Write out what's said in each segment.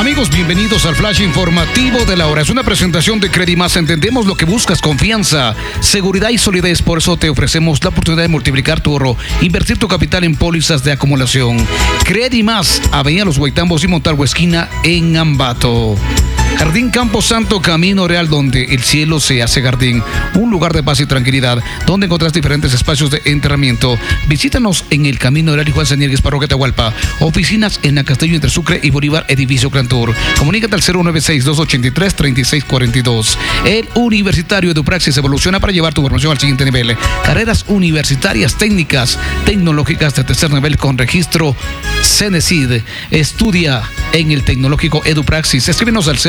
Amigos, bienvenidos al flash informativo de la hora. Es una presentación de Credimás. Entendemos lo que buscas: confianza, seguridad y solidez. Por eso te ofrecemos la oportunidad de multiplicar tu ahorro, invertir tu capital en pólizas de acumulación. Credimás, Avenida Los Guaitambos y Montalvo esquina en Ambato. Jardín Campo Santo, Camino Real, donde el cielo se hace jardín. Un lugar de paz y tranquilidad, donde encontrás diferentes espacios de enterramiento. Visítanos en el Camino Real y Juan Señérguez, Parroquia Atahualpa. Oficinas en la Castillo entre Sucre y Bolívar, edificio Crantur. Comunícate al 096-283-3642. El Universitario Edupraxis evoluciona para llevar tu formación al siguiente nivel. Carreras universitarias, técnicas, tecnológicas de tercer nivel con registro CENESID. Estudia en el Tecnológico Edupraxis. Escríbenos al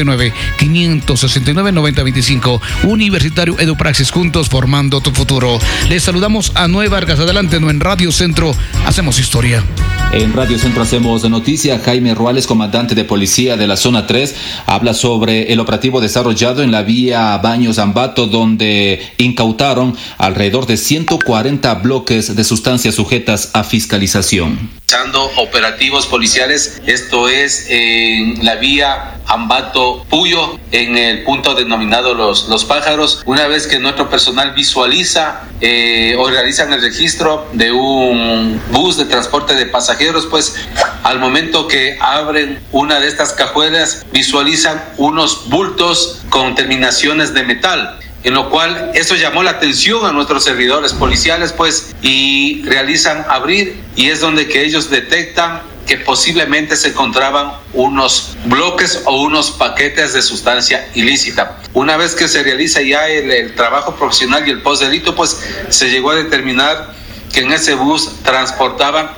099-569-9025. Universitario Edupraxis, juntos formando tu futuro. Les saludamos a Noé Vargas. Adelante, no en Radio Centro hacemos historia. En Radio Centro hacemos noticia. Jaime Ruales, comandante de policía de la zona 3, habla sobre el operativo desarrollado en la vía Baños-Ambato, donde incautaron alrededor de 140 bloques de sustancias sujetas a fiscalización. Operativos policiales, esto es en la vía Ambato-Puyo, en el punto denominado Los Pájaros. Una vez que nuestro personal visualiza o realizan el registro de un bus de transporte de pasajeros, pues al momento que abren una de estas cajuelas visualizan unos bultos con terminaciones de metal, en lo cual eso llamó la atención a nuestros servidores policiales, pues, y realizan abrir, y es donde que ellos detectan que posiblemente se encontraban unos bloques o unos paquetes de sustancia ilícita. Una vez que se realiza ya el trabajo profesional y el postdelito, pues se llegó a determinar que en ese bus transportaban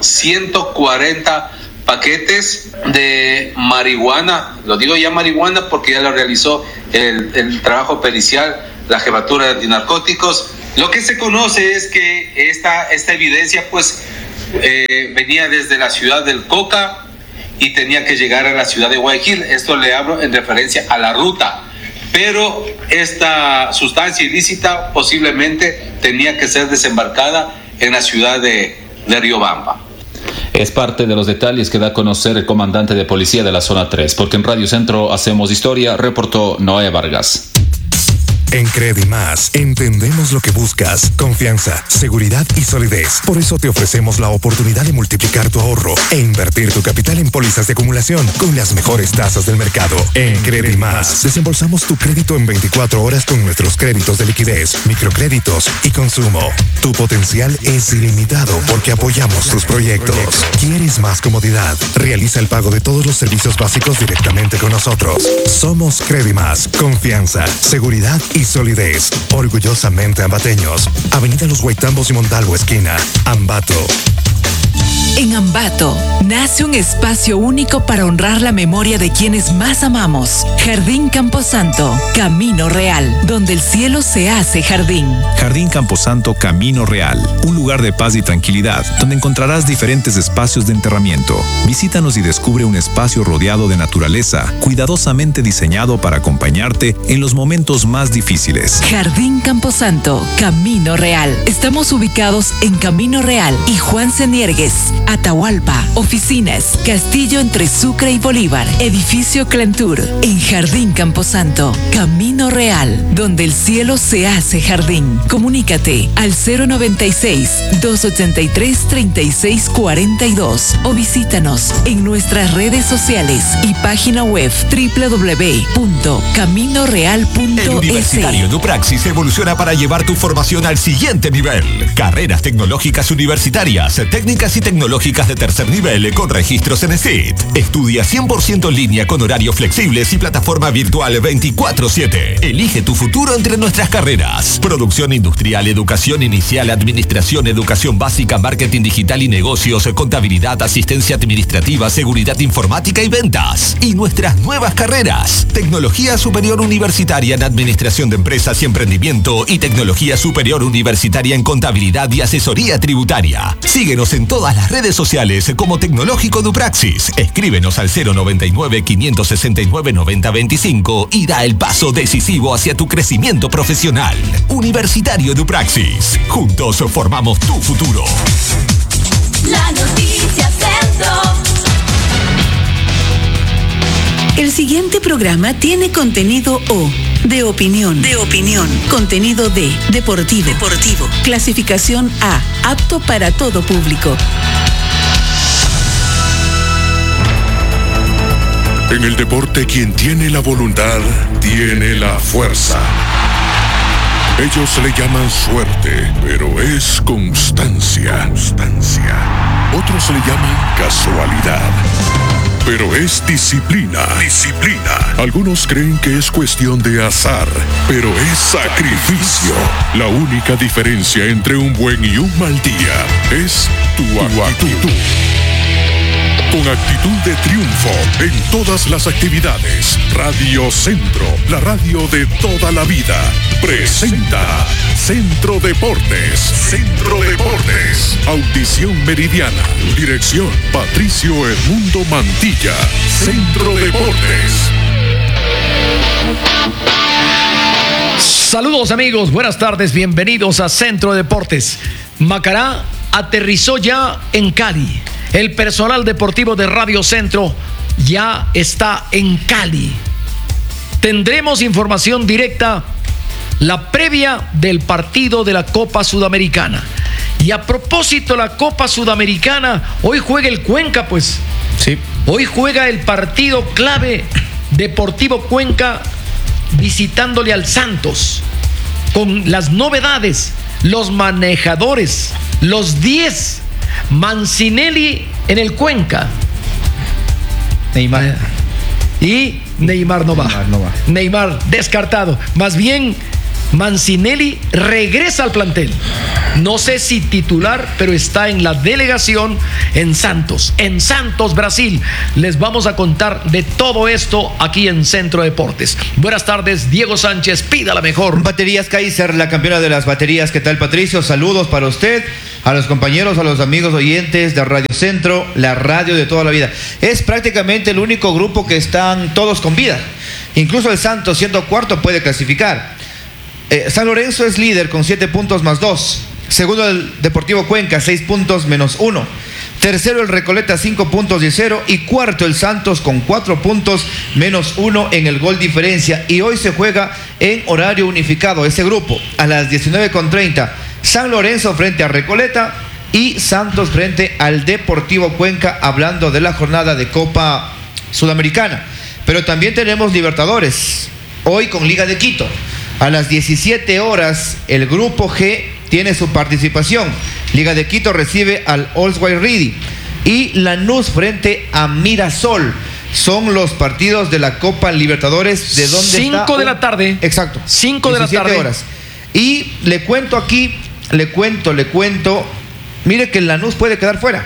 140 paquetes de marihuana. Lo digo ya marihuana porque ya lo realizó el trabajo pericial, la jefatura de antinarcóticos. Lo que se conoce es que esta evidencia pues venía desde la ciudad del Coca y tenía que llegar a la ciudad de Guayaquil. Esto le hablo en referencia a la ruta, pero esta sustancia ilícita posiblemente tenía que ser desembarcada en la ciudad de Riobamba. Es parte de los detalles que da a conocer el comandante de policía de la zona 3, porque en Radio Centro hacemos historia, reportó Noé Vargas. En Credimás entendemos lo que buscas: confianza, seguridad y solidez. Por eso te ofrecemos la oportunidad de multiplicar tu ahorro e invertir tu capital en pólizas de acumulación con las mejores tasas del mercado. En Credimás desembolsamos tu crédito en 24 horas con nuestros créditos de liquidez, microcréditos y consumo. Tu potencial es ilimitado porque apoyamos tus proyectos. ¿Quieres más comodidad? Realiza el pago de todos los servicios básicos directamente con nosotros. Somos Credimás, confianza, seguridad y solidez. Orgullosamente ambateños. Avenida Los Guaitambos y Montalvo esquina, Ambato. En Ambato nace un espacio único para honrar la memoria de quienes más amamos. Jardín Camposanto, Camino Real, donde el cielo se hace jardín. Jardín Camposanto, Camino Real, un lugar de paz y tranquilidad, donde encontrarás diferentes espacios de enterramiento. Visítanos y descubre un espacio rodeado de naturaleza, cuidadosamente diseñado para acompañarte en los momentos más difíciles. Jardín Camposanto, Camino Real. Estamos ubicados en Camino Real y Juan Señérguez, Atahualpa. Oficinas: Castillo entre Sucre y Bolívar, edificio Clantur. En Jardín Camposanto, Camino Real, donde el cielo se hace jardín. Comunícate al 096-283-3642 o visítanos en nuestras redes sociales y página web www.caminoreal.es. El Universitario Edupraxis evoluciona para llevar tu formación al siguiente nivel. Carreras tecnológicas universitarias, técnicas y tecnológicas de tercer nivel con registro CENESID. Estudia 100% en línea con horarios flexibles y plataforma virtual 24/7. Elige tu futuro entre nuestras carreras: producción industrial, educación inicial, administración, educación básica, marketing digital y negocios, contabilidad, asistencia administrativa, seguridad informática y ventas. Y nuestras nuevas carreras: tecnología superior universitaria en administración de empresas y emprendimiento y tecnología superior universitaria en contabilidad y asesoría tributaria. Síguenos en todas las redes sociales como Tecnológico Edupraxis. Escríbenos al 099-569-9025 y da el paso decisivo hacia tu crecimiento profesional. Universitario Edupraxis. Juntos formamos tu futuro. La noticia centro. El siguiente programa tiene contenido O, de opinión. Contenido D, deportivo. Clasificación A, apto para todo público. En el deporte, quien tiene la voluntad, tiene la fuerza. Ellos le llaman suerte, pero es constancia. Otros le llaman casualidad, pero es disciplina. Algunos creen que es cuestión de azar, pero es sacrificio. La única diferencia entre un buen y un mal día es tu actitud. Con actitud de triunfo en todas las actividades, Radio Centro, la radio de toda la vida, presenta Centro Deportes. Audición meridiana. Dirección Patricio Edmundo Mantilla. Centro Deportes. Saludos amigos, buenas tardes, bienvenidos a Centro Deportes. Macará aterrizó ya en Cali. El personal deportivo de Radio Centro ya está en Cali. Tendremos información directa, la previa del partido de la Copa Sudamericana. Y a propósito de la Copa Sudamericana, hoy juega el Cuenca, pues. Sí. Hoy juega el partido clave, Deportivo Cuenca visitándole al Santos. Con las novedades, los manejadores, los 10. Mancinelli en el Cuenca. Neymar. Y Neymar no va. Neymar descartado. Más bien, Mancinelli regresa al plantel. No sé si titular, pero está en la delegación en Santos, Brasil. Les vamos a contar de todo esto aquí en Centro Deportes. Buenas tardes, Diego Sánchez, pida la mejor. Baterías Kaiser, la campeona de las baterías. ¿Qué tal, Patricio? Saludos para usted, a los compañeros, a los amigos oyentes de Radio Centro, la radio de toda la vida. Es prácticamente el único grupo que están todos con vida. Incluso el Santos, siendo cuarto, puede clasificar. San Lorenzo es líder con 7 puntos más 2. Segundo el Deportivo Cuenca, 6 puntos menos 1. Tercero el Recoleta, 5 puntos y 0. Y cuarto el Santos con 4 puntos menos 1 en el gol diferencia. Y hoy se juega en horario unificado ese grupo. A las 19:30, San Lorenzo frente a Recoleta y Santos frente al Deportivo Cuenca, hablando de la jornada de Copa Sudamericana. Pero también tenemos Libertadores, hoy con Liga de Quito. A las 17 horas, el grupo G tiene su participación. Liga de Quito recibe al Oswald Ready y Lanús frente a Mirasol. Son los partidos de la Copa Libertadores. ¿De dónde 5 de la tarde. Exacto. 5 de la tarde. Horas. Y le cuento aquí, le cuento. Mire que el Lanús puede quedar fuera.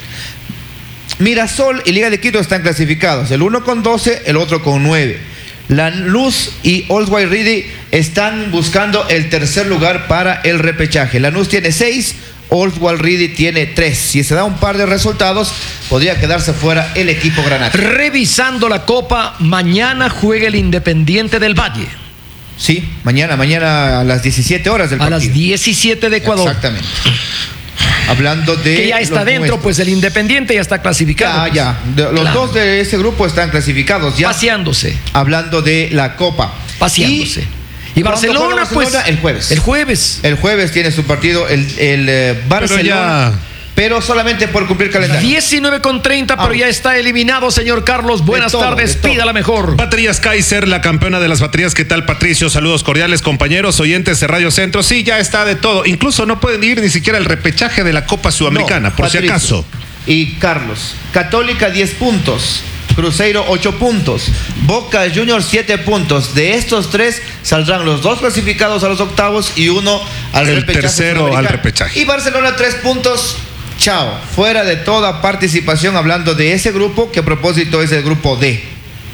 Mirasol y Liga de Quito están clasificados. El uno con 12, el otro con 9. Lanús y Oswald Ready están buscando el tercer lugar para el repechaje. Lanús tiene 6, Oswald Ready tiene 3. Si se da un par de resultados, podría quedarse fuera el equipo granate. Revisando la Copa, mañana juega el Independiente del Valle. Sí, mañana a las 17 horas del partido. A las 17 de Ecuador. Exactamente. Hablando de que ya está dentro, nuestros. Pues el Independiente ya está clasificado. Los dos de ese grupo están clasificados ya. Paseándose. Hablando de la Copa. Paseándose. Y Barcelona, pues. El jueves. El jueves tiene su partido el Barcelona. Pero solamente por cumplir calendario. 19:30, pero ya está eliminado, señor Carlos. Buenas tardes, pida la mejor. Baterías Kaiser, la campeona de las baterías. ¿Qué tal, Patricio? Saludos cordiales, compañeros, oyentes de Radio Centro. Sí, ya está de todo. Incluso no pueden ir ni siquiera al repechaje de la Copa Sudamericana, por Patricio, si acaso. Y Carlos, Católica 10 puntos. Cruzeiro 8 puntos, Boca Juniors 7 puntos. De estos 3 saldrán los 2 clasificados a los octavos y uno al repechaje. El tercero al repechaje. Y Barcelona 3 puntos. Chao, fuera de toda participación, hablando de ese grupo, que a propósito es el grupo D.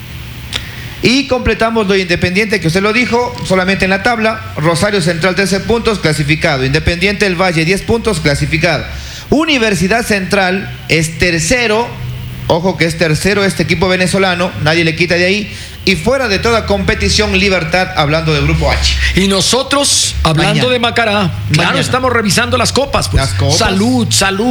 Y completamos lo Independiente, que usted lo dijo, solamente en la tabla. Rosario Central 13 puntos, clasificado. Independiente del Valle 10 puntos, clasificado. Universidad Central es tercero. Ojo que es tercero este equipo venezolano, nadie le quita de ahí. y fuera de toda competición Libertad, hablando del grupo H. Y nosotros, hablando Mañana. de Macará, claro, Mañana. estamos revisando las copas, pues. Las copas. Salud.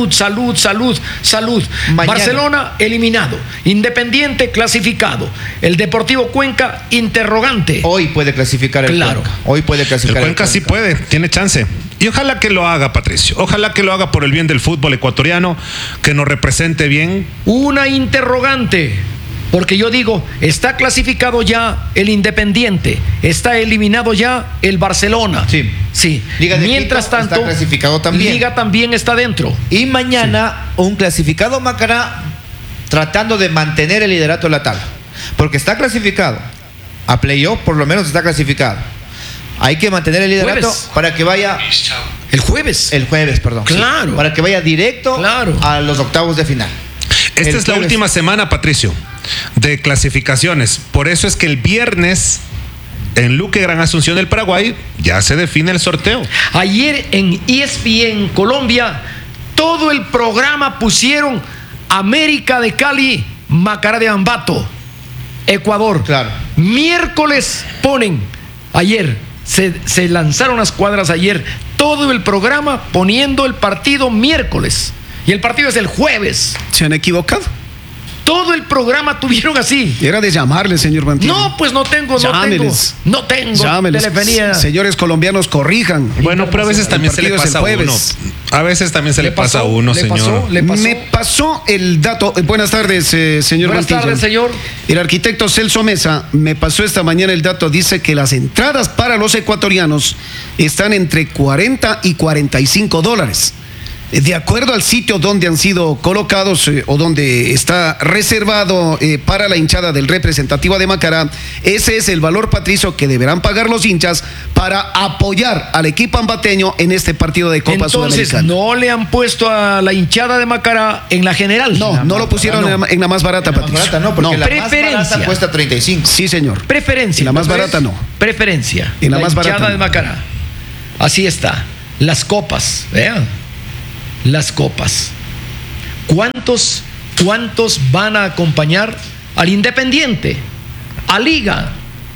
Mañana. Barcelona eliminado, Independiente clasificado, el Deportivo Cuenca interrogante. Hoy puede clasificar el Claro. Cuenca. Hoy puede El clasificar Cuenca sí puede, tiene chance. Y ojalá que lo haga, Patricio. Ojalá que lo haga por el bien del fútbol ecuatoriano, que nos represente bien. Una interrogante, porque yo digo, está clasificado ya el Independiente, está eliminado ya el Barcelona. Sí. Liga de Mientras Quito tanto, está clasificado también. Liga también está dentro. Y mañana un clasificado Macará tratando de mantener el liderato de la tabla. Porque está clasificado. A playoff por lo menos está clasificado. Hay que mantener el liderato Jueves. para que vaya... El jueves. Perdón. Claro. Sí, para que vaya directo a los octavos de final. Esta es la última semana, Patricio, de clasificaciones. Por eso es que el viernes, en Luque Gran Asunción del Paraguay, ya se define el sorteo. Ayer en ESPN Colombia, todo el programa pusieron América de Cali, Macará de Ambato, Ecuador. Claro. Miércoles ponen, ayer, se lanzaron las cuadras ayer, todo el programa poniendo el partido miércoles. Y el partido es el jueves. Se han equivocado. Todo el programa tuvieron así. Era de llamarle, señor Mantilla. No, pues no tengo Llámeles. telefonía. Señores colombianos, corrijan. Bueno, pero a veces también se le pasa a uno. A veces también se le pasa a uno, señor. Me pasó el dato. Buenas tardes, señor Buenas Mantilla. tardes, señor. El arquitecto Celso Mesa me pasó esta mañana el dato. Dice que las entradas para los ecuatorianos están entre 40 y 45 dólares. De acuerdo al sitio donde han sido colocados o donde está reservado para la hinchada del representativo de Macará, ese es el valor, Patricio, que deberán pagar los hinchas para apoyar al equipo ambateño en este partido de Copa Entonces, Sudamericana. no le han puesto a la hinchada de Macará en la general. No lo pusieron en la más barata, Patricio. Porque la más Preferencia. barata cuesta 35. Sí, señor. Preferencia. En la más barata no. Preferencia. En la más hinchada barata no. de Macará. Así está. Las copas, vean. Las copas. ¿Cuántos van a acompañar al Independiente? A Liga.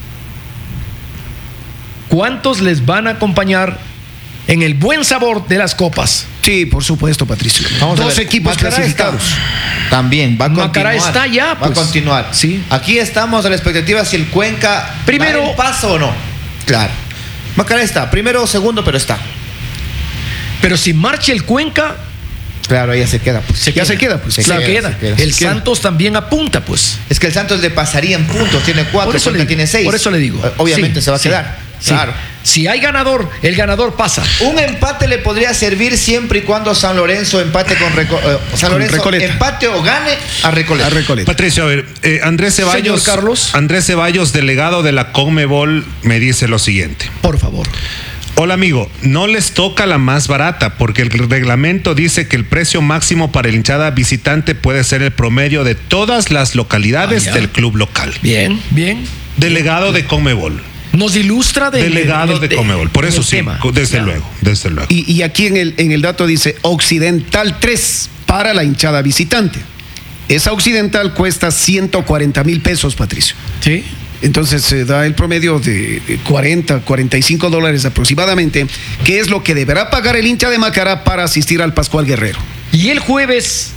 ¿Cuántos les van a acompañar en el buen sabor de las copas? Sí, por supuesto, Patricio. Dos equipos clasificados. También va a continuar. Macará está ya, Va a pues. continuar. Sí. Aquí estamos a la expectativa si el Cuenca Primero- da el paso o no. Claro. Macará está. Primero o segundo, pero está. Pero si marcha el Cuenca, Claro, ya se queda. Pues. Ya se queda, pues. Se se queda, queda. se queda. El Se queda. Santos también apunta, pues. Es que el Santos le pasaría en puntos. Tiene 4, Por eso Cuenca le digo, tiene 6. por eso le digo. Obviamente Sí, se va a sí, quedar. sí. Claro. Si hay ganador, el ganador pasa. Un empate le podría servir siempre y cuando San Lorenzo empate con Recoleta. empate o gane a Recoleta. Patricio, a ver, Andrés Ceballos. Señor Carlos. Andrés Ceballos, delegado de la CONMEBOL, me dice lo siguiente. Por favor. Hola amigo, no les toca la más barata porque el reglamento dice que el precio máximo para el hinchada visitante puede ser el promedio de todas las localidades ya. del club local. Bien, bien. Delegado de CONMEBOL. Nos ilustra Delegado de CONMEBOL. Por eso sí, tema. desde Claro. luego, desde luego. Y aquí en el dato dice Occidental 3 para la hinchada visitante. Esa Occidental cuesta 140,000 pesos, Patricio. Sí. Entonces se da el promedio de 40, 45 dólares aproximadamente, que es lo que deberá pagar el hincha de Macará para asistir al Pascual Guerrero. Y el jueves,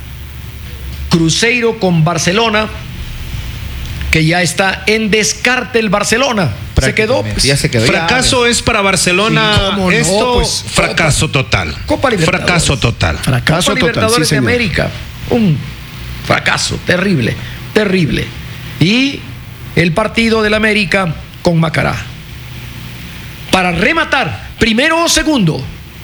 Cruzeiro con Barcelona, que ya está en descarte el Barcelona. Se quedó. Pues. Ya se quedó. Fracaso es para Barcelona. Sí, ¿cómo no? Esto, Pues, fracaso total. Copa Libertadores. Fracaso total. Fracaso Copa total, Libertadores sí, de señor. América. Un fracaso terrible, terrible. Y el partido del América con Macará. Para rematar, primero o segundo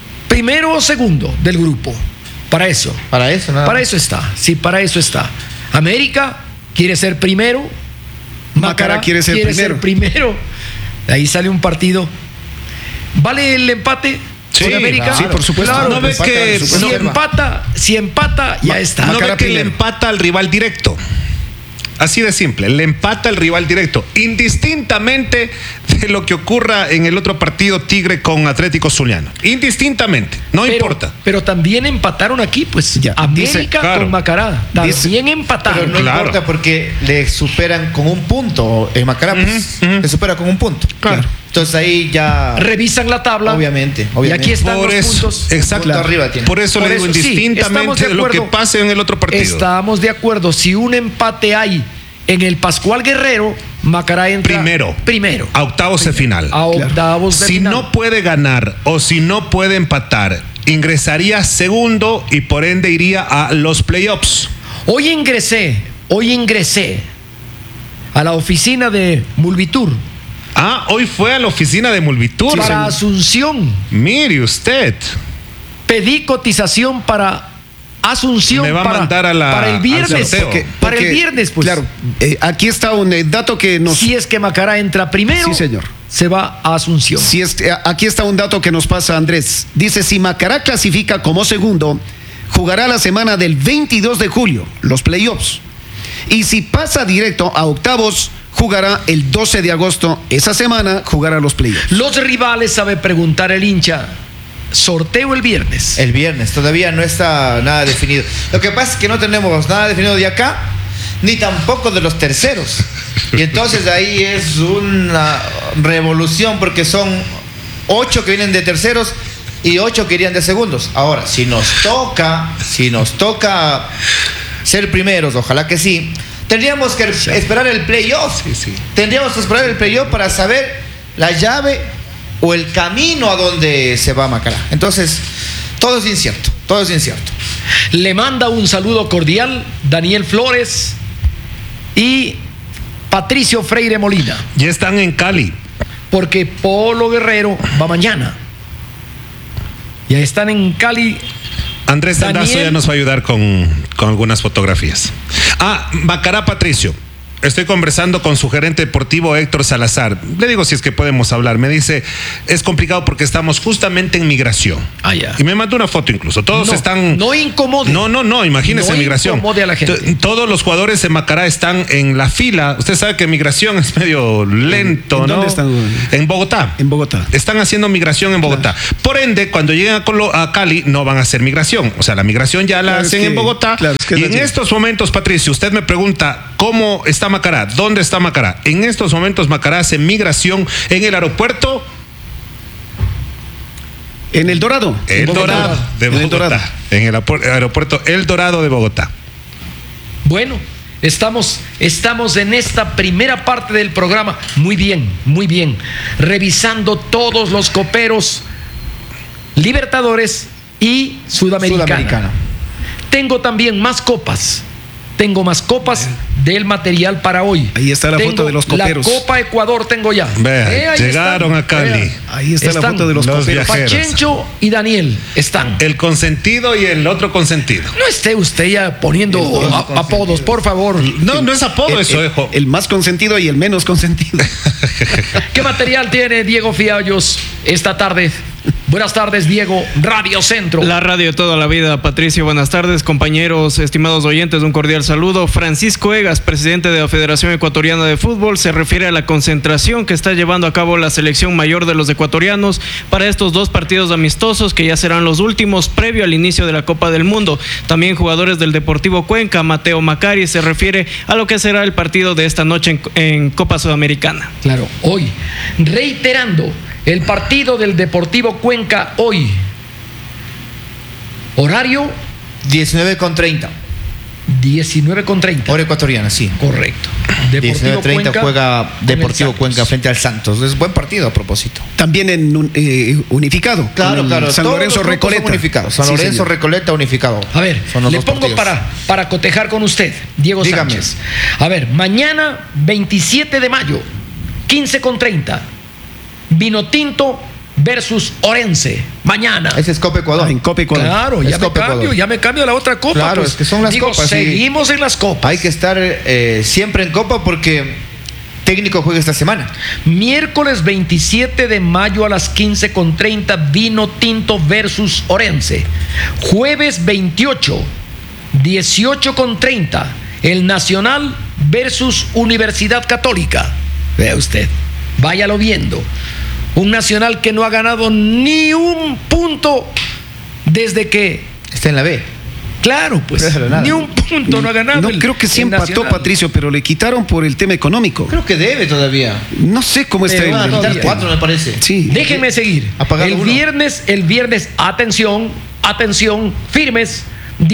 del grupo. Para eso. Para eso, nada. Para eso está. Sí, para eso está. América quiere ser primero. Macará quiere ser primero. De ahí sale un partido. ¿Vale el empate? Sí, con América. claro. Sí, por supuesto. Claro, No ve que si empata, ya está. No Macará ve que le primero. empata al rival directo. Así de simple, le empata el rival directo, indistintamente de lo que ocurra en el otro partido Tigre con Atlético Zuliano. Indistintamente, no importa. Pero también empataron aquí, pues, ya, América con Macará. También empataron. Pero no importa porque le superan con un punto. En Macará, pues, le supera con un punto. Claro. Entonces ahí ya revisan la tabla. Obviamente. Y aquí están por los eso, puntos. Exacto. Punto arriba tiene. Por eso le digo indistintamente de lo que pase en el otro partido. Estamos de acuerdo. Si un empate hay en el Pascual Guerrero, Macará entra primero. A octavos de final. A octavos de final. Si no puede ganar o si no puede empatar, ingresaría segundo y por ende iría a los playoffs. Hoy ingresé a la oficina de Mulvitur. Hoy fue a la oficina de Mulvitur. Para Asunción. Mire usted. Pedí cotización para Asunción. Me va a mandar para el viernes. Para el viernes, pues. Claro, aquí está un dato que nos... Si es que Macará entra primero, sí, señor, se va a Asunción. Aquí está un dato que nos pasa Andrés. Dice, si Macará clasifica como segundo, jugará la semana del 22 de julio, los playoffs. Y si pasa directo a octavos, jugará el 12 de agosto. Esa semana jugará los playoffs. Los rivales, sabe preguntar el hincha. Sorteo el viernes. El viernes, todavía no está nada definido. Lo que pasa es que no tenemos nada definido de acá, ni tampoco de los terceros. Y entonces ahí es una revolución porque son 8 que vienen de terceros y 8 que irían de segundos. Ahora, si nos toca ser primeros, ojalá que sí, tendríamos que esperar el playoff. Sí. Tendríamos que esperar el playoff para saber la llave o el camino a donde se va Macará. Entonces, todo es incierto. Le manda un saludo cordial Daniel Flores y Patricio Freire Molina. Ya están en Cali. Porque Polo Guerrero va mañana. Ya están en Cali. Andrés Tandazo ya nos va a ayudar con algunas fotografías. Macará Patricio. Estoy conversando con su gerente deportivo Héctor Salazar. Le digo si es que podemos hablar. Me dice, es complicado porque estamos justamente en migración. Ya. Y me mandó una foto incluso. Todos están... No incomode. No, imagínese migración. No incomode a la gente. Todos los jugadores de Macará están en la fila. Usted sabe que migración es medio lento, ¿no? ¿Dónde están? En Bogotá. En Bogotá. Están haciendo migración en Bogotá. Claro. Por ende, cuando lleguen a Cali, no van a hacer migración. O sea, la migración ya la hacen en Bogotá. Claro, y en estos momentos, Patricio, usted me pregunta, ¿cómo está Macará? ¿Dónde está Macará? En estos momentos Macará hace migración en el aeropuerto. En El Dorado. El Dorado de Bogotá. En el aeropuerto El Dorado de Bogotá. Bueno, estamos en esta primera parte del programa. Muy bien. Revisando todos los coperos Libertadores y Sudamericana. Tengo también más copas. Del material para hoy. Ahí está la foto de los coperos. La Copa Ecuador tengo ya. Llegaron a Cali. Ahí está la foto de los coperos. Pachencho y Daniel están. El consentido y el otro consentido. No esté usted ya poniendo apodos, por favor. No es apodo eso, hijo. El más consentido y el menos consentido. ¿Qué material tiene Diego Fiallos esta tarde? Buenas tardes, Diego. Radio Centro. La radio de toda la vida, Patricio. Buenas tardes, compañeros, estimados oyentes. Un cordial saludo. Francisco Egas, presidente de la Federación Ecuatoriana de Fútbol, se refiere a la concentración que está llevando a cabo la selección mayor de los ecuatorianos para estos 2 partidos amistosos que ya serán los últimos previo al inicio de la Copa del Mundo. También jugadores del Deportivo Cuenca, Mateo Macari, se refiere a lo que será el partido de esta noche en Copa Sudamericana. Claro, hoy, reiterando, el partido del Deportivo Cuenca hoy. Horario 19:30. 19:30. Hora ecuatoriana, sí. Correcto. 19:30 juega Deportivo Cuenca frente al Santos. Es buen partido a propósito. También en unificado. Claro. San Lorenzo Recoleta. San Lorenzo Recoleta unificado. A ver, le pongo para cotejar con usted, Diego Sánchez. A ver, mañana 27 de mayo, 15:30. Vinotinto versus Orense. Mañana. Ese es Copa Ecuador. En Copa Ecuador. Claro, ya me cambio a la otra copa. Claro, pues. es que son las copas. Seguimos en las copas. Hay que estar siempre en copa porque técnico juega esta semana. Miércoles 27 de mayo a las 15:30, Vinotinto versus Orense. Jueves 28, 18:30, el Nacional versus Universidad Católica. Vea usted, váyalo viendo. Un Nacional que no ha ganado ni un punto desde que está en la B. Claro, pues ni un punto no ha ganado. No, creo que sí empató Nacional, Patricio, pero le quitaron por el tema económico. Creo que debe todavía. No sé cómo está el quitar 4, me parece. Sí. Déjenme seguir. El viernes, atención, firmes,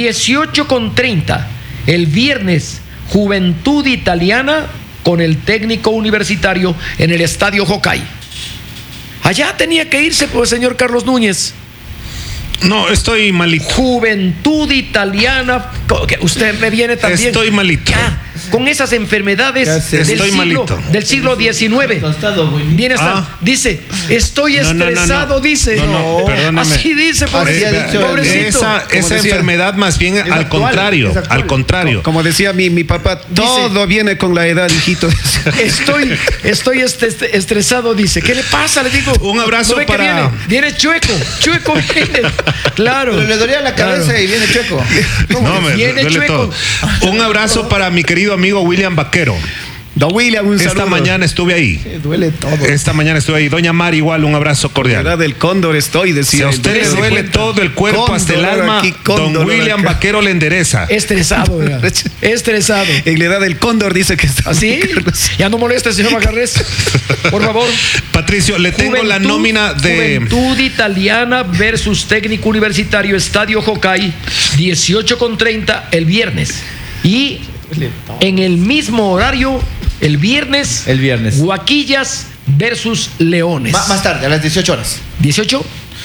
18:30. El viernes, Juventud Italiana con el técnico universitario en el Estadio Hokkaido. Allá tenía que irse, pues, señor Carlos Núñez. No, estoy malito. Juventud Italiana. Usted me viene también. Estoy malito. Con esas enfermedades del siglo XIX. Viene dice, estoy estresado, dice. No, perdóname. Así dice, pobrecito. Esa enfermedad más bien al contrario. Como decía mi papá, todo viene con la edad, hijito. Estoy estresado, dice. ¿Qué le pasa? Le digo. Un abrazo para... Viene chueco viene. Claro. Pero le dolía la cabeza y viene chueco. No, me duele todo. Un abrazo para mi querido amigo William Vaquero. Don William, un saludo. Esta mañana estuve ahí. Duele todo. Esta mañana estuve ahí. Doña Mari, igual, un abrazo cordial. La del cóndor estoy, decía. Si a usted le duele todo el cuerpo cóndor, hasta el alma, don William Vaquero le endereza. Estresado, ¿verdad? Estresado. En la edad del cóndor dice que está. ¿Así? Ya no moleste, señor Macarrés. Por favor. Patricio, le tengo la nómina de... Juventud Italiana versus Técnico Universitario, Estadio Hokkaido, 18:30 el viernes. Y en el mismo horario... El viernes. Huaquillas versus Leones. Más tarde, a las 18 horas. ¿18?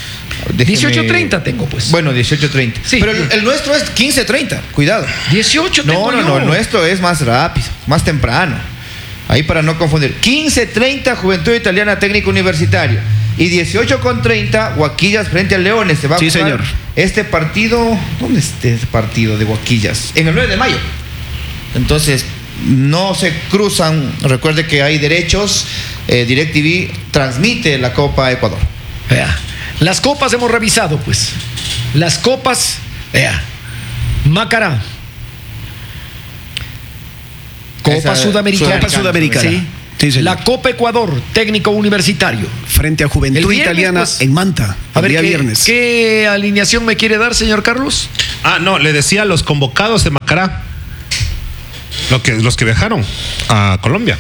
18:30 tengo, pues. Bueno, 18:30. Sí. Pero el nuestro es 15:30. Cuidado. 18 tengo yo. No, el nuestro es más rápido, más temprano. Ahí para no confundir. 15:30 Juventud Italiana Técnico Universitario. Y 18:30 Huaquillas frente al Leones. Se va a jugar señor. Este partido. ¿Dónde está este partido de Huaquillas? En el 9 de mayo. Entonces... no se cruzan. Recuerde que hay derechos. DirecTV transmite la Copa Ecuador. Vea, las copas hemos revisado, pues. Las copas, vea, Macará, Copa Sudamericana. Sí, la Copa Ecuador, técnico universitario. Frente a Juventud Italiana, pues, en Manta. A ver, viernes. ¿Qué alineación me quiere dar, señor Carlos? No, le decía los convocados de Macará. Los que viajaron a Colombia.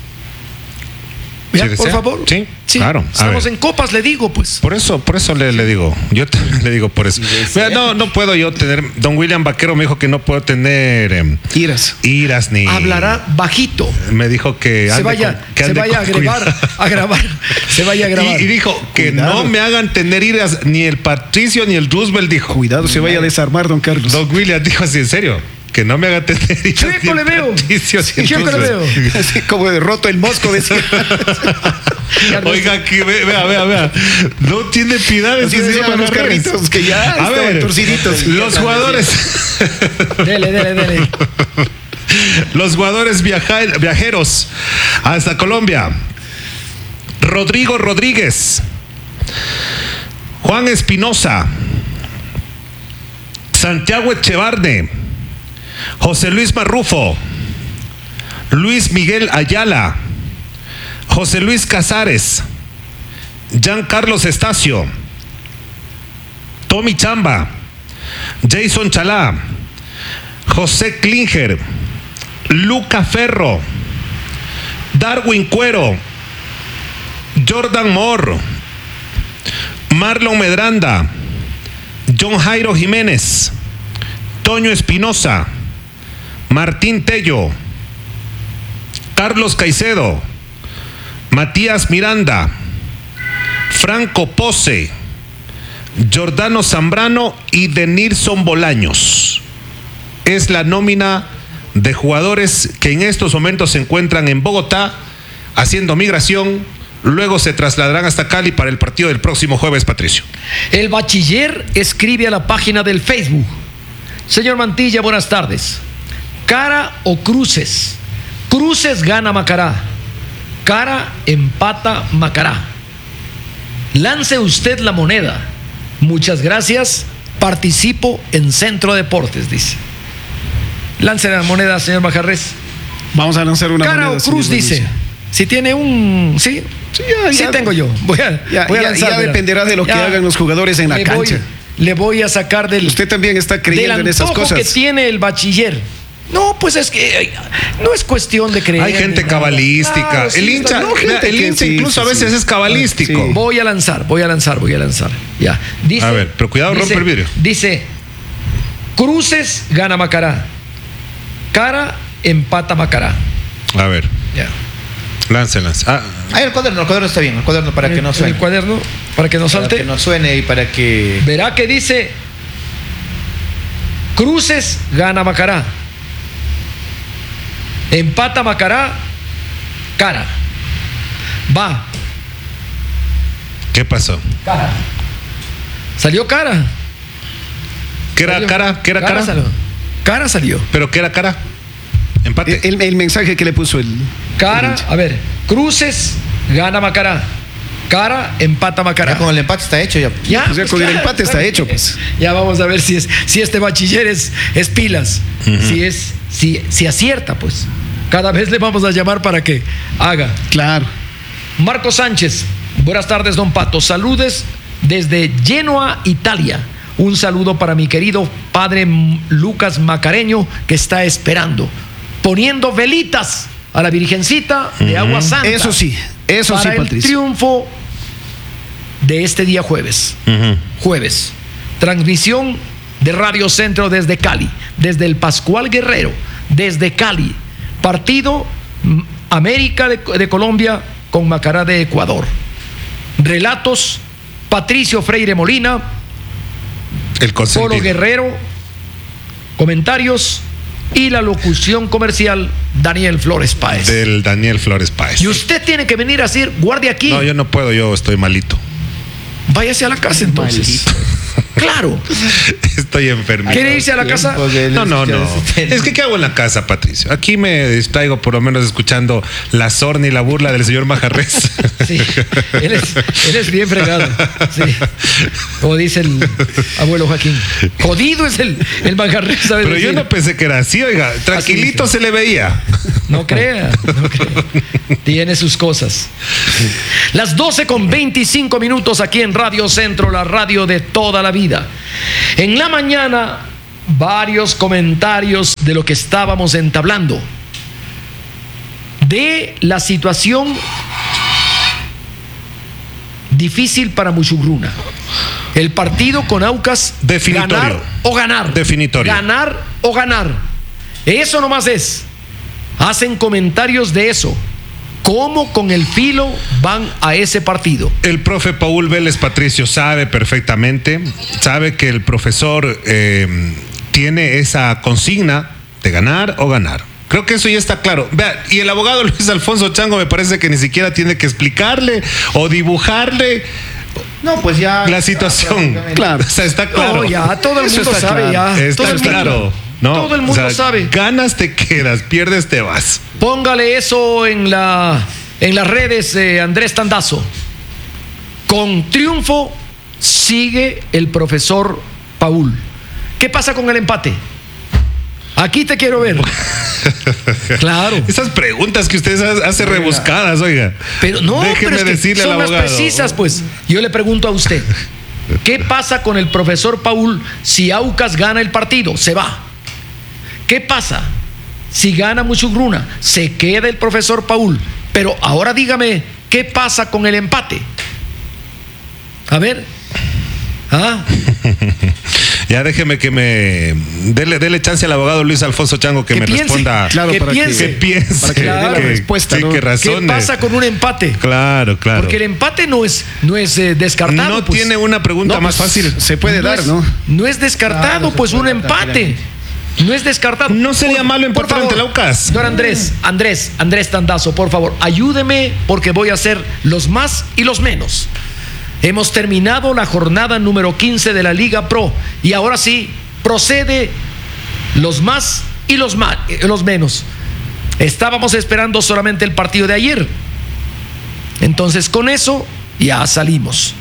¿Ya, por favor? Sí, claro. Estamos en copas, le digo, pues. Por eso le digo. Yo le digo por eso. Mira, no puedo yo tener... Don William Vaquero me dijo que no puedo tener... Iras ni... Hablará bajito. Me dijo que... Se vaya a grabar. Se vaya a grabar. Y dijo que no me hagan tener iras ni el Patricio ni el Roosevelt, dijo. Cuidado, se vaya a desarmar, don Carlos. Don William dijo así, en serio. Que no me haga tener iras. Chueco le veo. Chueco le veo. Así como de roto el mosco, decía. Oiga, aquí, vea. No tiene piedad ese señor los carritos que ya estaban torciditos. Los jugadores. Dele. Los jugadores viajeros hasta Colombia. Rodrigo Rodríguez, Juan Espinosa, Santiago Echevarne, José Luis Marrufo, Luis Miguel Ayala, José Luis Casares, Jean Carlos Estacio, Tommy Chamba, Jason Chalá, José Klinger, Luca Ferro, Darwin Cuero, Jordan Moore, Marlon Medranda, John Jairo Jiménez, Toño Espinosa, Martín Tello, Carlos Caicedo, Matías Miranda, Franco Pose, Jordano Zambrano y Denilson Bolaños. Es la nómina de jugadores que en estos momentos se encuentran en Bogotá haciendo migración. Luego se trasladarán hasta Cali para el partido del próximo jueves, Patricio. El bachiller escribe a la página del Facebook: señor Mantilla, buenas tardes. ¿Cara o cruces? Cruces gana Macará. Cara empata Macará. Lance usted la moneda. Muchas gracias. Participo en Centro Deportes, dice. Lance la moneda, señor Macarrés. Vamos a lanzar una Cara moneda. o cruz, dice. Si tiene un... Sí, sí tengo yo. Voy a lanzar. Ya dependerá de lo que hagan los jugadores en la cancha. Le voy a sacar del... Usted también está creyendo en esas cosas. que tiene el bachiller. No, pues es que no es cuestión de creer. Hay gente cabalística. Claro, sí, el hincha incluso a veces es cabalístico. Sí. Voy a lanzar. Ya. Dice, a ver, pero cuidado, rompe el vidrio. Dice, cruces, gana Macará. Cara, empata Macará. A ver. Ya. Lance. Ahí el cuaderno está bien. El cuaderno para que no suene. El cuaderno para que no salte. Para que no suene y para que... Verá que dice, cruces, gana Macará. Empata Macará, cara. Va. ¿Qué pasó? Cara. Salió cara. ¿Qué era cara? ¿Qué era cara? Cara salió. ¿Pero qué era cara? Empate. El mensaje que le puso el... Cara, a ver, cruces, gana Macará. Cara, empata Macará. Ya con el empate está hecho ya. Pues con el empate está hecho, pues. Ya vamos a ver si este bachiller es pilas. Uh-huh. Si acierta, pues. Cada vez le vamos a llamar para que haga. Claro. Marco Sánchez, buenas tardes, don Pato. Saludes desde Genoa, Italia. Un saludo para mi querido padre Lucas Macareño, que está esperando, poniendo velitas a la Virgencita de Agua Santa. Eso sí, para el Patricio. Triunfo de este día jueves. Jueves. Transmisión de Radio Centro desde Cali, desde el Pascual Guerrero, desde Cali. Partido América de Colombia con Macará de Ecuador. Relatos Patricio Freire Molina, el consentido. Polo Guerrero, comentarios y la locución comercial Daniel Flores Páez. Del Daniel Flores Páez. Y usted tiene que venir a decir, guarde aquí. No, yo no puedo, yo estoy malito. Váyase a la casa entonces. Claro. Estoy enfermo. ¿Quiere irse a la casa? No. Es que ¿qué hago en la casa, Patricio? Aquí me distraigo por lo menos escuchando la sorna y la burla del señor Majarrés. Sí, él es bien fregado. Sí. Como dice el abuelo Joaquín. Jodido es el Majarrés, ¿sabes? Pero yo no pensé que era así, oiga. Tranquilito se le veía. No crea. Tiene sus cosas. Las 12:25 aquí en Radio Centro, la radio de toda la vida. En la mañana, varios comentarios de lo que estábamos entablando. De la situación difícil para Muchugruna. El partido con Aucas, definitorio. Ganar o ganar. Definitorio. Ganar o ganar. Eso nomás es. Hacen comentarios de eso. ¿Cómo con el filo van a ese partido? El profe Paul Vélez, Patricio, sabe perfectamente, sabe que el profesor tiene esa consigna de ganar o ganar. Creo que eso ya está claro. Vea, y el abogado Luis Alfonso Chango me parece que ni siquiera tiene que explicarle o dibujarle. No, pues ya la situación. Claro. O sea, está claro. No, ya todo el mundo sabe. Claro. Ya. Está claro. No, todo el mundo sabe. Ganas te quedas, pierdes te vas. Póngale eso en las redes, Andrés Tandazo. Con triunfo sigue el profesor Paul. ¿Qué pasa con el empate? Aquí te quiero ver. Claro. Esas preguntas que usted hace rebuscadas, oiga. Pero no, déjeme pero es decirle son al más abogado. precisas, pues. Yo le pregunto a usted, ¿qué pasa con el profesor Paul si Aucas gana el partido? Se va. ¿Qué pasa si gana Muchugruna? Se queda el profesor Paul. Pero ahora dígame, ¿qué pasa con el empate? A ver. ¿Ah? Ya déjeme que me dele chance al abogado Luis Alfonso Chango que me piense, responda. Claro, que piense. Para que dé la respuesta, sí, ¿no? que razone. ¿Qué pasa con un empate? Claro. Porque el empate no es descartado. No pues. tiene una pregunta más fácil. Se puede dar, ¿no? No es descartado, Claro, pues un empate. No es descartado. No sería malo empatar ante el Aucas. Don Andrés Tandazo, por favor, ayúdeme porque voy a hacer los más y los menos. Hemos terminado la jornada número 15 de la Liga Pro y ahora sí procede los más y los menos. Estábamos esperando solamente el partido de ayer. Entonces con eso ya salimos.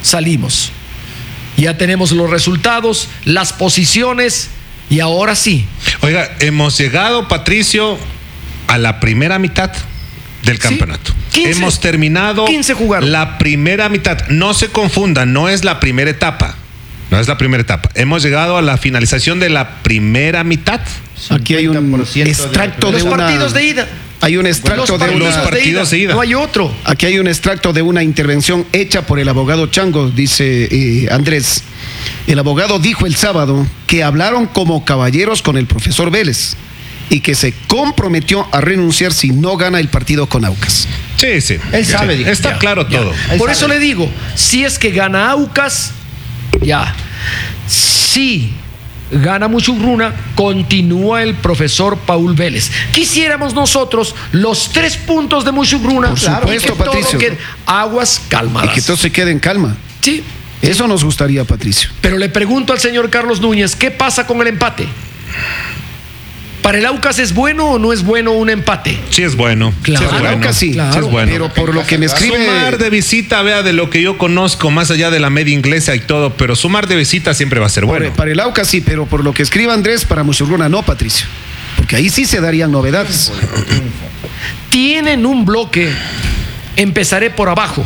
Ya tenemos los resultados, las posiciones y ahora sí. Oiga, hemos llegado, Patricio, a la primera mitad del campeonato. 15, hemos terminado 15 jugaron. La primera mitad. No se confundan, no es la primera etapa. No es la primera etapa. Hemos llegado a la finalización de la primera mitad. Aquí hay un extracto de los partidos de ida. Hay un extracto de los partidos de ida. No hay otro. Aquí hay un extracto de una intervención hecha por el abogado Chango, dice Andrés. El abogado dijo el sábado que hablaron como caballeros con el profesor Vélez y que se comprometió a renunciar si no gana el partido con Aucas. Sí, sí. Él sabe. Sí. Está claro todo. Por eso le digo, si es que gana Aucas, ya. Si gana Muchugruna, continúa el profesor Paul Vélez. Quisiéramos nosotros los 3 puntos de Muchugruna. Por supuesto, Patricio. Aguas calmadas. Y que todo se quede en calma. Sí. Eso nos gustaría, Patricio. Pero le pregunto al señor Carlos Núñez, ¿qué pasa con el empate? ¿Para el Aucas es bueno o no es bueno un empate? Sí es bueno. Claro, sí es bueno. Aucas sí. Claro. Sí es bueno. Pero por lo que me escribe... Sumar de visita, vea, de lo que yo conozco, más allá de la media inglesa y todo, pero sumar de visita siempre va a ser bueno. Para el Aucas sí, pero por lo que escribe Andrés, para Muchugruna no, Patricio. Porque ahí sí se darían novedades. Tienen un bloque, empezaré por abajo.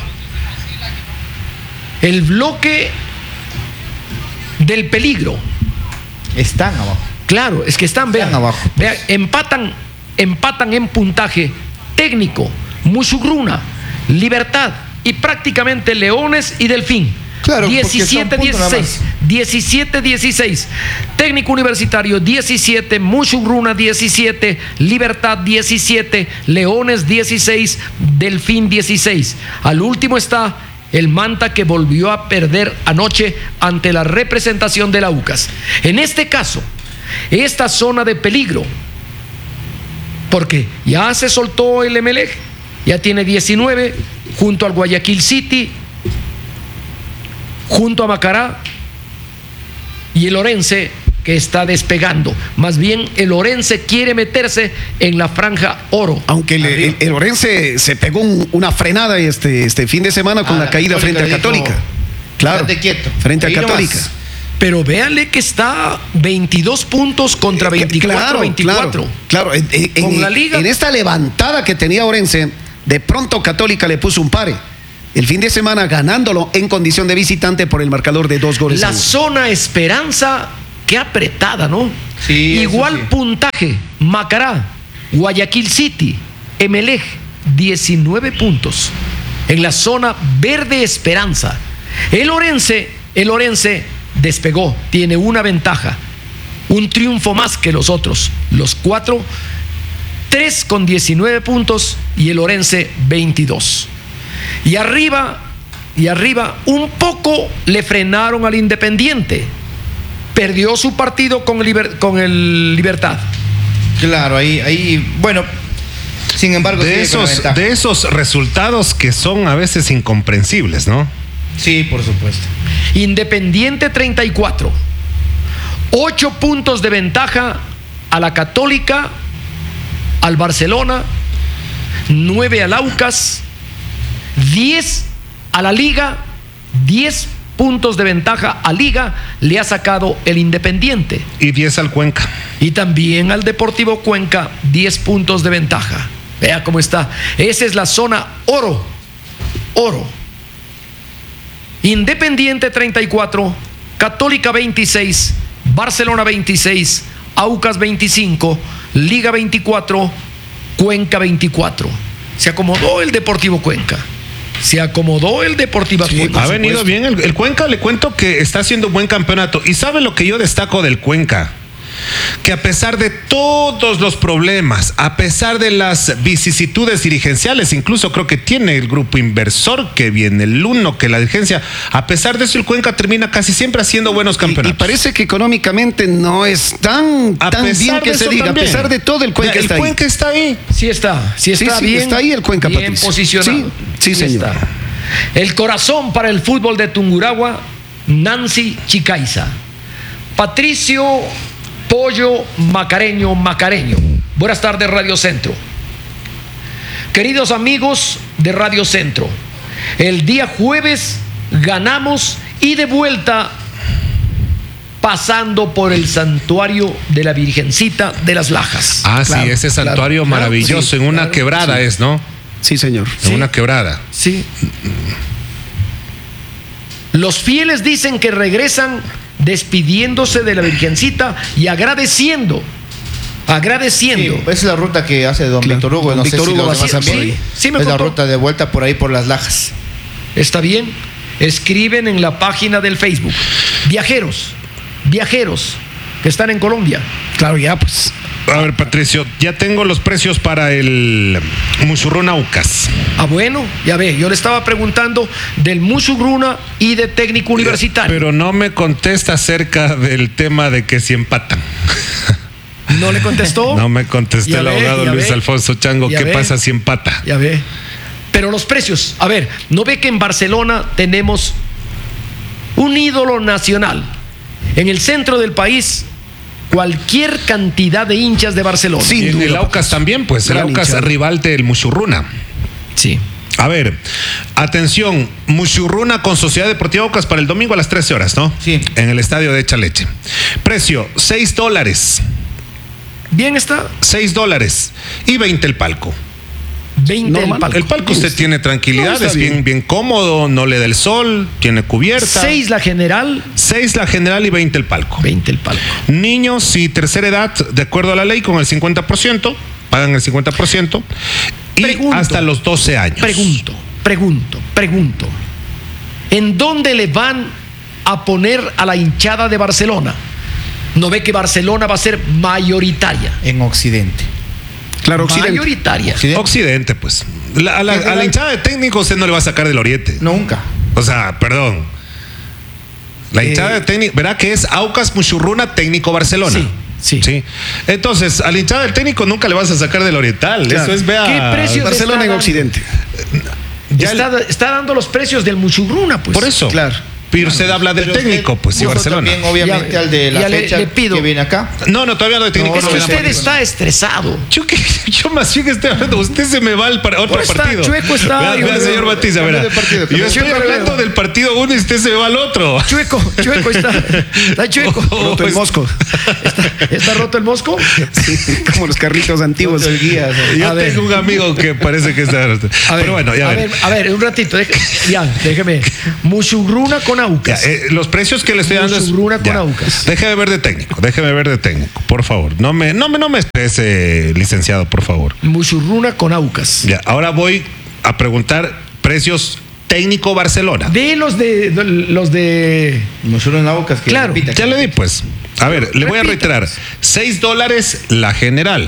El bloque del peligro. Están abajo. Claro, es que están abajo. Vean, empatan en puntaje técnico, Muchugruna, Libertad y prácticamente Leones y Delfín. Claro, 17-16. 17-16. Técnico Universitario 17, Muchugruna 17, Libertad 17, Leones 16, Delfín 16. Al último está el Manta, que volvió a perder anoche ante la representación de la UCAS. En este caso, esta zona de peligro, porque ya se soltó el Emelec, ya tiene 19, junto al Guayaquil City, junto a Macará, y el Orense, que está despegando. Más bien el Orense quiere meterse en la franja oro. Aunque el Orense se pegó una frenada este fin de semana con la caída frente a Católica. Claro, frente a Católica. Pero véanle que está 22 puntos contra 24, 24. Claro, con la liga. En esta levantada que tenía Orense, de pronto Católica le puso un pare. El fin de semana ganándolo en condición de visitante por el marcador de 2 goles. La zona Esperanza, qué apretada, ¿no? Sí, igual sí. Puntaje, Macará, Guayaquil City, Emelec, 19 puntos. En la zona verde Esperanza. El Orense despegó, tiene una ventaja, un triunfo más que los otros. Los 4, 3 con 19 puntos y el Orense 22. Y arriba, un poco le frenaron al Independiente. Perdió su partido con el Libertad. Claro, ahí, bueno, sin embargo, de esos resultados que son a veces incomprensibles, ¿no? Sí, por supuesto. Independiente 34, 8 puntos de ventaja a la Católica, al Barcelona, 9 al Aucas, 10 a la Liga, 10 puntos de ventaja a Liga le ha sacado el Independiente. Y 10 al Cuenca. Y también al Deportivo Cuenca, 10 puntos de ventaja. Vea cómo está. Esa es la zona oro. Independiente 34, Católica 26, Barcelona 26, Aucas 25, Liga 24, Cuenca 24. Se acomodó el Deportivo Cuenca. Cuenca. Ha venido bien el Cuenca, le cuento que está haciendo un buen campeonato. ¿Y sabe lo que yo destaco del Cuenca? Que a pesar de todos los problemas, a pesar de las vicisitudes dirigenciales, incluso creo que tiene el grupo inversor que viene, el uno que la dirigencia, a pesar de eso el Cuenca termina casi siempre haciendo buenos campeonatos. Y parece que económicamente no es tan bien que se diga, también. A pesar de todo el Cuenca está ahí. El Cuenca está ahí. Sí está bien. Está ahí el Cuenca, bien Patricio. Posicionado. Sí, señor. Está. El corazón para el fútbol de Tungurahua, Nancy Chicaiza. Patricio Pollo Macareño. Buenas tardes, Radio Centro. Queridos amigos de Radio Centro, el día jueves ganamos y de vuelta pasando por el santuario de la Virgencita de las Lajas. Ah, claro, sí, ese santuario maravilloso, sí, en una quebrada es, ¿no? Sí, señor. En una quebrada. Sí. Los fieles dicen que regresan despidiéndose de la Virgencita y agradeciendo. Sí, esa es la ruta que hace don Víctor Hugo. Don Víctor Hugo es la ruta de vuelta por ahí por las Lajas. Está bien. Escriben en la página del Facebook. Viajeros que están en Colombia. Claro, ya pues. A ver, Patricio, ya tengo los precios para el Musurruna Aucas. Ah, bueno, ya ve, yo le estaba preguntando del Musurruna y de Técnico Universitario. Pero no me contesta acerca del tema de que si empatan. ¿No le contestó? No me contestó el abogado Luis Alfonso Chango. ¿Qué pasa si empata? Ya ve. Pero los precios, a ver, ¿no ve que en Barcelona tenemos un ídolo nacional? En el centro del país, cualquier cantidad de hinchas de Barcelona. Sí, en el Aucas también, pues. El Aucas rival del Musurruna. Sí. A ver, atención, Musurruna con Sociedad Deportiva Aucas para el domingo a las 13 horas, ¿no? Sí. En el estadio de Echaleche. Precio, $6. Bien está. $6 y 20 el palco. 20 el palco. El palco usted tiene tranquilidad, es bien cómodo, no le da el sol, tiene cubierta. 6 la general. 6 la general y 20 el palco. 20 el palco. Niños y tercera edad, de acuerdo a la ley, con el 50%, pagan el 50%. Y hasta los 12 años. Pregunto. ¿En dónde le van a poner a la hinchada de Barcelona? ¿No ve que Barcelona va a ser mayoritaria? En Occidente. Claro, Occidente. Mayoritaria. Occidente, pues. A la hinchada de Técnico usted no le va a sacar del Oriente. Nunca. O sea, perdón. La hinchada de Técnico, verá que es Aucas Musurruna Técnico Barcelona. Sí. Entonces, a la hinchada del Técnico nunca le vas a sacar del Oriental. Claro. Eso es, vea. ¿Qué precios Barcelona en Occidente? Está dando los precios del Musurruna, pues. Por eso. Claro. Pero usted habla del Técnico, pues, y Barcelona. También, obviamente, al de la fecha le pido. que viene acá. No, todavía no de Técnico. Es que usted está estresado. Yo más bien estoy hablando. Usted se me va al otro partido. Chueco está. Vea, señor Batiza, verá. Yo estoy hablando del partido 1 y usted se me va al otro. Chueco está. Está chueco. Roto el mosco. ¿Está roto el mosco? Sí, como los carritos antiguos. Yo tengo un amigo que parece que está roto. Pero bueno, ya a ver, un ratito. Déjeme. Musurruna con Aucas. Los precios que le estoy dando es. Con Aucas. Déjeme ver de técnico, por favor. No me estrese, licenciado, por favor. Musurruna con Aucas. Ya, ahora voy a preguntar precios Técnico Barcelona. De los de Musurruna Aucas. Claro. Ya le di, pues. A ver, le voy a reiterar. $6 la general.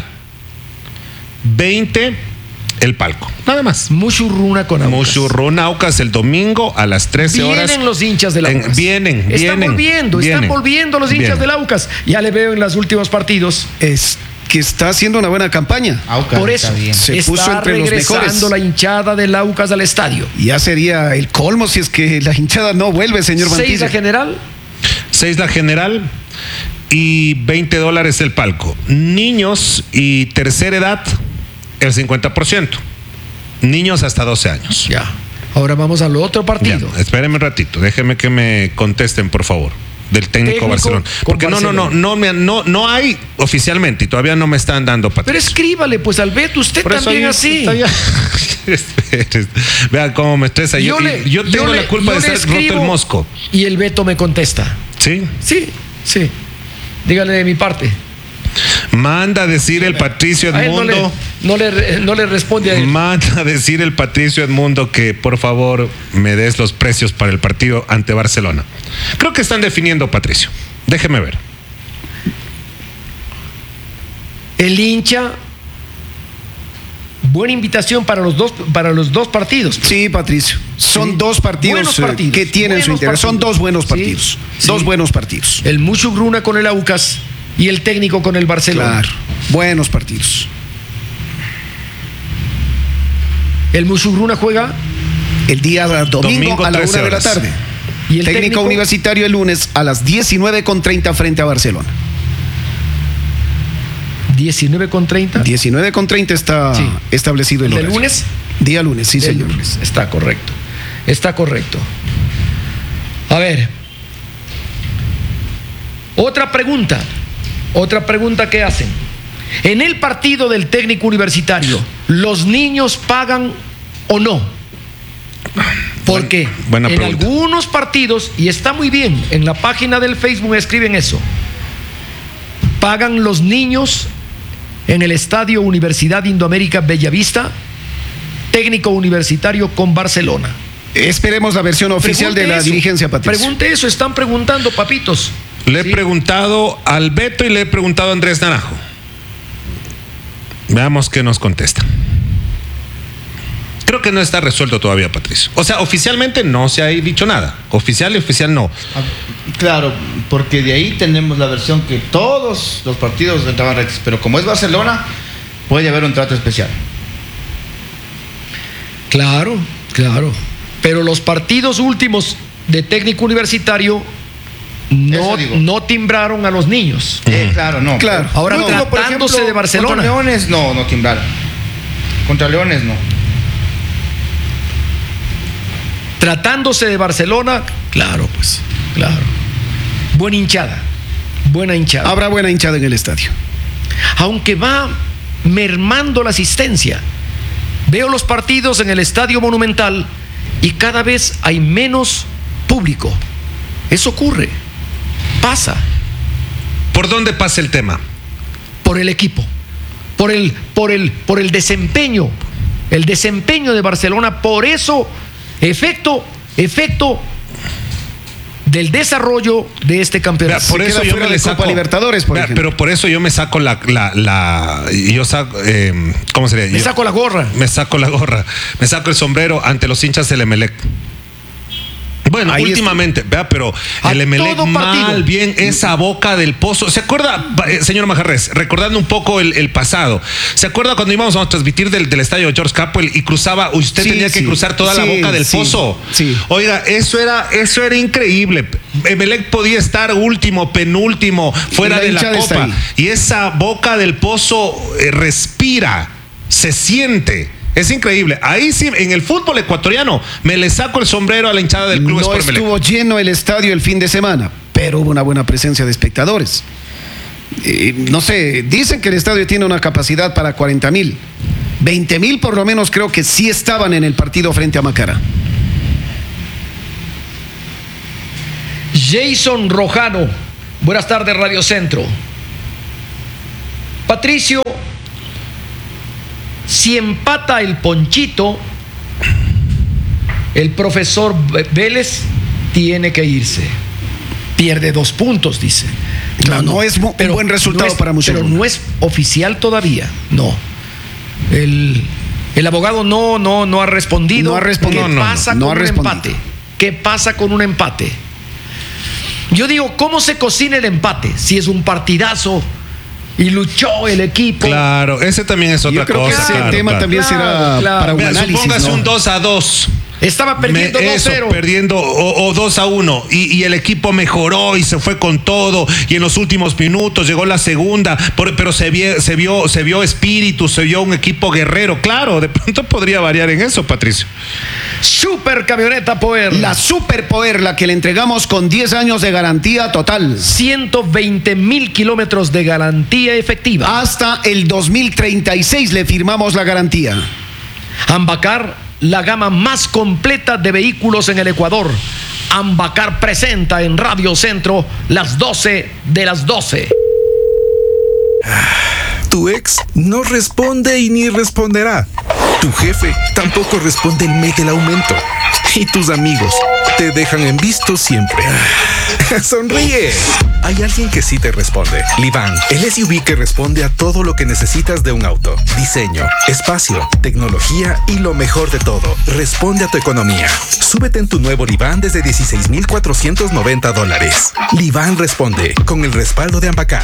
20 el palco, nada más. Musurruna con Aucas. Musurruna Aucas el domingo a las 13 horas. Vienen los hinchas del Aucas. Están volviendo los hinchas del Aucas. Ya le veo en los últimos partidos. Es que está haciendo una buena campaña. Aucas, por eso se puso entre los mejores. La hinchada del Aucas al estadio. Ya sería el colmo si es que la hinchada no vuelve, señor Bantilla. 6 la general. 6 la general y $20 el palco. Niños y tercera edad, el 50%. Niños hasta 12 años. Ya. Ahora vamos al otro partido. Ya, espérenme un ratito. Déjenme que me contesten, por favor. Del técnico Barcelona. Porque no hay oficialmente y todavía no me están dando patricio. Pero escríbale, pues, al Beto, usted por también así. Vean cómo me estresa. Yo tengo la culpa de estar roto el mosco. Y el Beto me contesta. ¿Sí? Sí. Dígale de mi parte. Manda a decir el Patricio Edmundo. No le responde a él. Manda a decir el Patricio Edmundo que por favor me des los precios para el partido ante Barcelona. Creo que están definiendo, Patricio. Déjeme ver. El hincha. Buena invitación para los dos partidos. Sí, Patricio. Son dos partidos que tienen su interés. Son dos buenos partidos. Sí. Dos buenos partidos. El Musurruna con el Aucas y el técnico con el Barcelona. Claro. Buenos partidos. El Musurruna juega el día domingo a la 1 de la tarde. ¿Y el técnico Universitario el lunes a las 19:30 frente a Barcelona. 19:30. 19:30 está establecido el horario. ¿De lunes? Día lunes, sí, señor. Lunes. Está correcto. A ver. Otra pregunta que hacen. En el partido del técnico universitario, ¿los niños pagan o no? Porque buena en pregunta. algunos partidos, y está muy bien, en la página del Facebook escriben eso, pagan los niños en el estadio Universidad Indoamérica Bellavista, técnico universitario con Barcelona. Esperemos la versión oficial de la dirigencia, Patricio. Pregunte eso, están preguntando, papitos. Le he preguntado al Beto y le he preguntado a Andrés Naranjo. Veamos qué nos contesta. Creo que no está resuelto todavía, Patricio. O sea, oficialmente no se ha dicho nada. Oficial y oficial no. Claro, porque de ahí tenemos la versión que todos los partidos entraban gratis, pero como es Barcelona, puede haber un trato especial. Claro. Pero los partidos últimos de técnico universitario no timbraron a los niños. Claro, no. Claro. Ahora, no, tratándose de Barcelona. Contra Leones no timbraron. Contra Leones no. Tratándose de Barcelona, claro. Buena hinchada. Habrá buena hinchada en el estadio. Aunque va mermando la asistencia. Veo los partidos en el Estadio Monumental y cada vez hay menos público. Eso ocurre. Pasa. ¿Por dónde pasa el tema? Por el equipo. Por el desempeño. El desempeño de Barcelona. Por eso, efecto del desarrollo de este campeonato. Por eso yo me saco Libertadores, por ejemplo. Pero por eso yo me saco ¿cómo sería? Me saco la gorra. Me saco la gorra. Me saco el sombrero ante los hinchas del Emelec. Bueno, ahí últimamente, vea, pero el Emelec mal, bien, esa boca del pozo. ¿Se acuerda, señor Majarrés, recordando un poco el pasado? ¿Se acuerda cuando íbamos a transmitir del estadio George Capwell y cruzaba, usted tenía que cruzar toda la boca del pozo? Sí. Oiga, eso era increíble. Emelec podía estar último, penúltimo, fuera de la copa. Y esa boca del pozo respira, se siente. Es increíble. Ahí sí, en el fútbol ecuatoriano, me le saco el sombrero a la hinchada del Club Sport Emelec. No estuvo lleno el estadio el fin de semana, pero hubo una buena presencia de espectadores. No sé, dicen que el estadio tiene una capacidad para 40,000. 20,000 por lo menos creo que sí estaban en el partido frente a Macará. Jason Rojano, buenas tardes, Radio Centro. Patricio, si empata el Ponchito, el profesor Vélez tiene que irse. Pierde 2 puntos, dice. No es un buen resultado para Muchelón. Pero no es oficial todavía. No. El abogado no ha respondido. No ha respondido. ¿Qué pasa con un empate? Yo digo, ¿cómo se cocina el empate? Si es un partidazo y luchó el equipo. Claro, ese también es otra cosa. Yo creo que ese tema también será para un análisis. Supóngase un 2-2. Estaba perdiendo 2-0. Perdiendo o 2-1 y el equipo mejoró y se fue con todo y en los últimos minutos llegó la segunda, pero se vio espíritu, se vio un equipo guerrero. Claro, de pronto podría variar en eso, Patricio. Super camioneta Power. La Super Power, la que le entregamos con 10 años de garantía total. 120,000 kilómetros de garantía efectiva. Hasta el 2036 le firmamos la garantía. Ambacar, la gama más completa de vehículos en el Ecuador. Ambacar presenta en Radio Centro las 12 de las 12. Tu ex no responde y ni responderá. Tu jefe tampoco responde el mes del aumento. Y tus amigos te dejan en visto siempre. ¡Sonríe! Hay alguien que sí te responde. Livan, el SUV que responde a todo lo que necesitas de un auto. Diseño, espacio, tecnología y lo mejor de todo. Responde a tu economía. Súbete en tu nuevo Livan desde $16,490. Livan responde con el respaldo de Ambacar.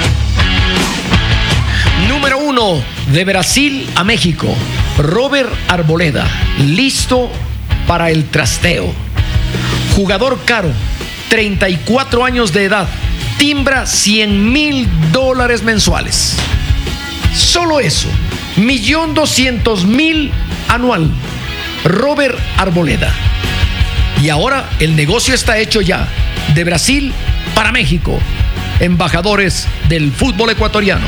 Número 1, de Brasil a México. Robert Arboleda, listo para el trasteo. Jugador caro, 34 años de edad, timbra $100,000 mensuales. Solo eso, 1,200,000 anual. Robert Arboleda. Y ahora el negocio está hecho ya, de Brasil para México. embajadores del fútbol ecuatoriano.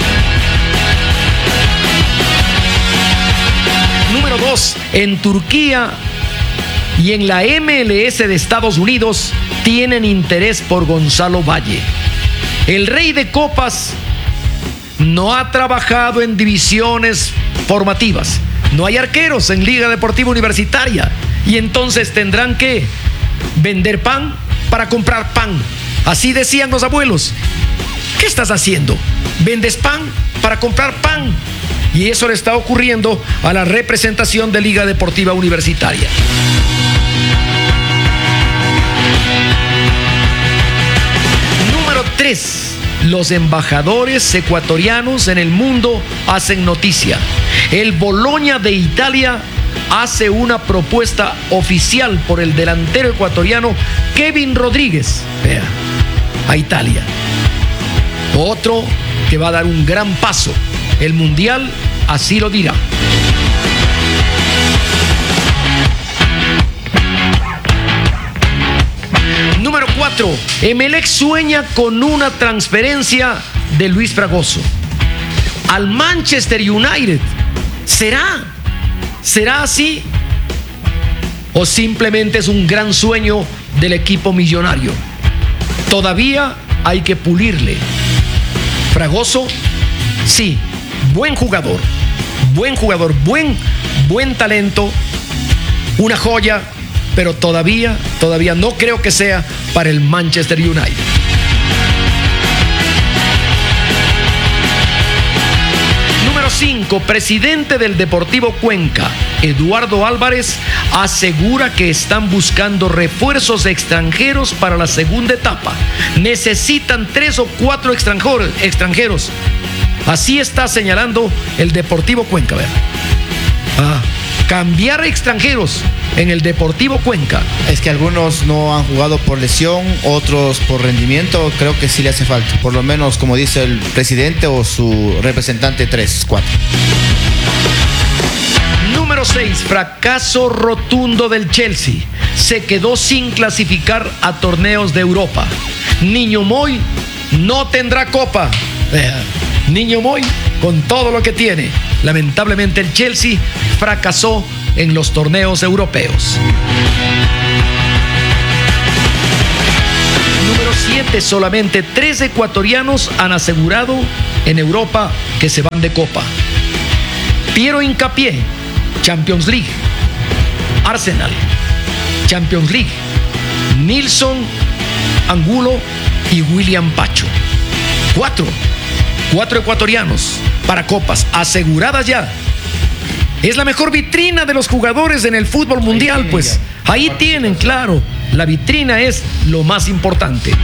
Número 2, en Turquía y en la MLS de Estados Unidos tienen interés por Gonzalo Valle. El rey de copas no ha trabajado en divisiones formativas. No hay arqueros en Liga Deportiva Universitaria. Y entonces tendrán que vender pan para comprar pan. Así decían los abuelos. ¿Qué estás haciendo? ¿Vendes pan para comprar pan? Y eso le está ocurriendo a la representación de Liga Deportiva Universitaria. Número 3. Los embajadores ecuatorianos en el mundo hacen noticia. El Bologna de Italia hace una propuesta oficial por el delantero ecuatoriano Kevin Rodríguez. Vea, a Italia. Otro que va a dar un gran paso. El Mundial así lo dirá. Número 4. Emelec sueña con una transferencia de Luis Fragoso al Manchester United. ¿Será así? ¿O simplemente es un gran sueño del equipo millonario? Todavía hay que pulirle. Fragoso, sí, buen jugador, buen talento, una joya, pero todavía no creo que sea para el Manchester United. Número 5, presidente del Deportivo Cuenca, Eduardo Álvarez, asegura que están buscando refuerzos extranjeros para la segunda etapa. Necesitan 3 o 4 extranjeros. Así está señalando el Deportivo Cuenca. Cambiar extranjeros en el Deportivo Cuenca. Es que algunos no han jugado por lesión, otros por rendimiento. Creo que sí le hace falta, por lo menos como dice el presidente o su representante, 3, 4. Número 6, fracaso rotundo del Chelsea. Se quedó sin clasificar a torneos de Europa. Niño Moy no tendrá copa. Niño Moy con todo lo que tiene. Lamentablemente el Chelsea fracasó en los torneos europeos. Número 7, solamente 3 ecuatorianos han asegurado en Europa que se van de copa. Piero Hincapié, Champions League. Arsenal, Champions League. Nilson Angulo y William Pacho. 4 ecuatorianos para copas aseguradas ya. Es la mejor vitrina de los jugadores en el fútbol mundial, pues. Ahí tienen, claro. La vitrina es lo más importante.